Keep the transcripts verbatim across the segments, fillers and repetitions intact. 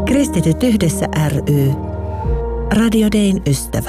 Kristityt yhdessä ry. Radio Dayn ystävä.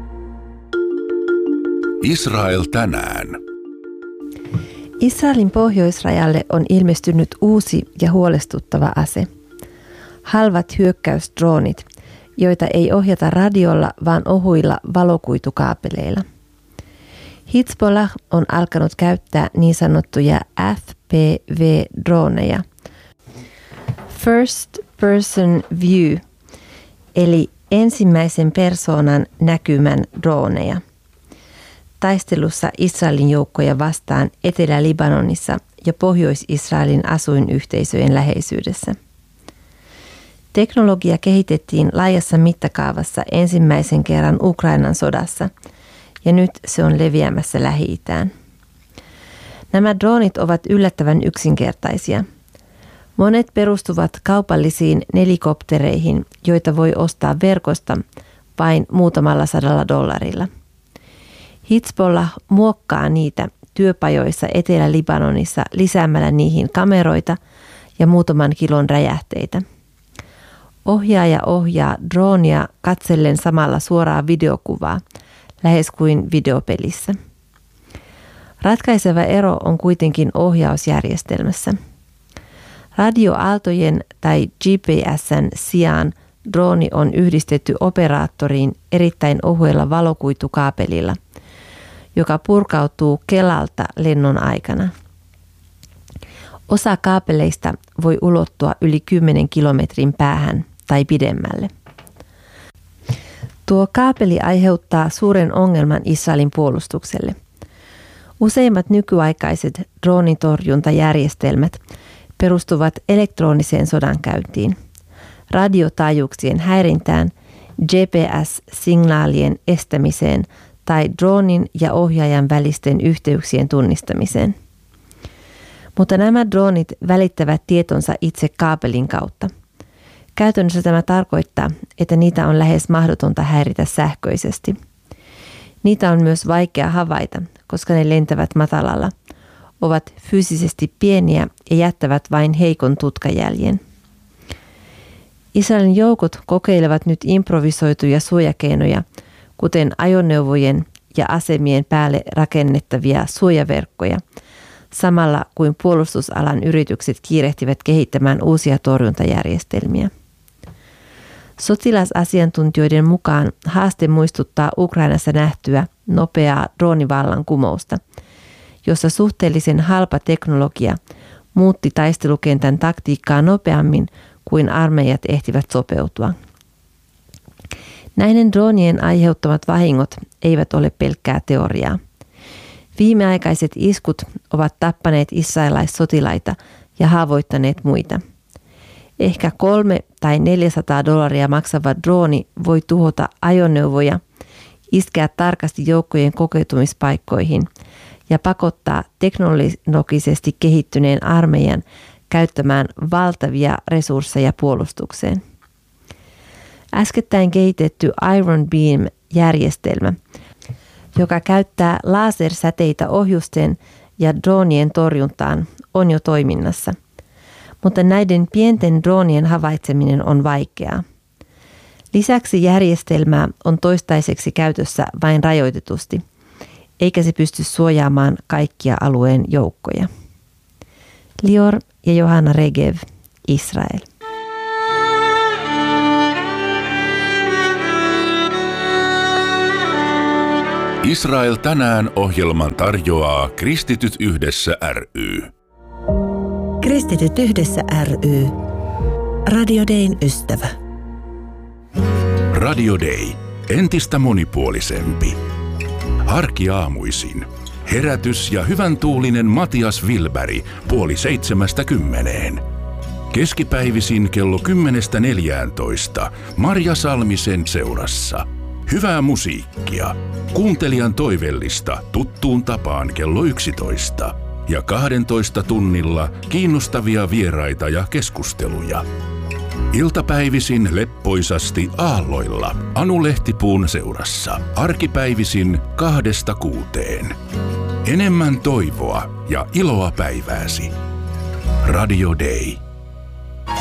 Israel tänään. Israelin pohjoisrajalle on ilmestynyt uusi ja huolestuttava ase. Halvat hyökkäysdroonit, joita ei ohjata radiolla, vaan ohuilla valokuitukaapeleilla. Hizbollah on alkanut käyttää niin sanottuja F P V-droneja, First Person View, eli ensimmäisen persoonan näkymän droneja, taistelussa Israelin joukkoja vastaan Etelä-Libanonissa ja Pohjois-Israelin asuinyhteisöjen läheisyydessä. Teknologia kehitettiin laajassa mittakaavassa ensimmäisen kerran Ukrainan sodassa, ja nyt se on leviämässä Lähi-itään. Nämä droonit ovat yllättävän yksinkertaisia. Monet perustuvat kaupallisiin nelikoptereihin, joita voi ostaa verkosta vain muutamalla sadalla dollarilla. Hizbollah muokkaa niitä työpajoissa Etelä-Libanonissa lisäämällä niihin kameroita ja muutaman kilon räjähteitä. Ohjaaja ohjaa droonia katsellen samalla suoraa videokuvaa, lähes kuin videopelissä. Ratkaiseva ero on kuitenkin ohjausjärjestelmässä. Radioaaltojen tai G P S:n sijaan drooni on yhdistetty operaattoriin erittäin ohuella valokuitukaapelilla, joka purkautuu kelalta lennon aikana. Osa kaapeleista voi ulottua yli kymmenen kilometrin päähän tai pidemmälle. Tuo kaapeli aiheuttaa suuren ongelman Israelin puolustukselle. Useimmat nykyaikaiset droonitorjuntajärjestelmät perustuvat elektroniseen sodankäyntiin, radiotaajuuksien häirintään, G P S-signaalien estämiseen tai droonin ja ohjaajan välisten yhteyksien tunnistamiseen. Mutta nämä droonit välittävät tietonsa itse kaapelin kautta. Käytännössä tämä tarkoittaa, että niitä on lähes mahdotonta häiritä sähköisesti. Niitä on myös vaikea havaita, koska ne lentävät matalalla, ovat fyysisesti pieniä ja jättävät vain heikon tutkajäljen. Israelin joukot kokeilevat nyt improvisoituja suojakeinoja, kuten ajoneuvojen ja asemien päälle rakennettavia suojaverkkoja, samalla kuin puolustusalan yritykset kiirehtivät kehittämään uusia torjuntajärjestelmiä. Sotilasasiantuntijoiden mukaan haaste muistuttaa Ukrainassa nähtyä nopeaa droonivallankumousta, jossa suhteellisen halpa teknologia muutti taistelukentän taktiikkaa nopeammin kuin armeijat ehtivät sopeutua. Näiden droonien aiheuttamat vahingot eivät ole pelkkää teoriaa. Viimeaikaiset iskut ovat tappaneet israelaissotilaita ja haavoittaneet muita. Ehkä kolme tai neljäsataa dollaria maksava drooni voi tuhota ajoneuvoja, iskeä tarkasti joukkojen kokeutumispaikkoihin ja pakottaa teknologisesti kehittyneen armeijan käyttämään valtavia resursseja puolustukseen. Äskettäin kehitetty Iron Beam-järjestelmä, joka käyttää lasersäteitä ohjusten ja droonien torjuntaan, on jo toiminnassa. Mutta näiden pienten droonien havaitseminen on vaikeaa. Lisäksi järjestelmää on toistaiseksi käytössä vain rajoitetusti, eikä se pysty suojaamaan kaikkia alueen joukkoja. Lior ja Johanna Regev, Israel. Israel tänään -ohjelman tarjoaa Kristityt yhdessä ry. Kristityt yhdessä ry. Radio Dayn ystävä. Radio Day. Entistä monipuolisempi. Arkiaamuisin. Herätys ja hyvän tuulinen Matias Wilberg puoli seitsemästä kymmeneen. Keskipäivisin kello kymmenestä neljääntoista Marja Salmisen seurassa. Hyvää musiikkia. Kuuntelijan toivellista tuttuun tapaan kello yksitoista. Ja kahdentoista tunnilla kiinnostavia vieraita ja keskusteluja. Iltapäivisin leppoisasti aalloilla Anu Lehtipuun seurassa. Arkipäivisin kahdesta kuuteen. Enemmän toivoa ja iloa päivääsi. Radio Day.